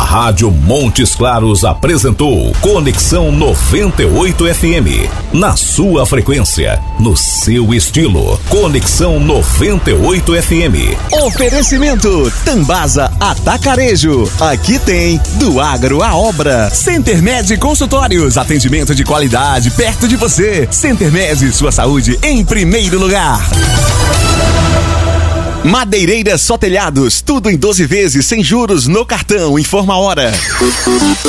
Rádio Montes Claros apresentou Conexão 98 FM. Na sua frequência, no seu estilo. Conexão 98 FM. Oferecimento Tambasa Atacarejo. Aqui tem do agro à obra. Centermed Consultórios. Atendimento de qualidade perto de você. Centermed, sua saúde em primeiro lugar. Madeireiras Só Telhados, tudo em 12 vezes sem juros no cartão. Informa a hora.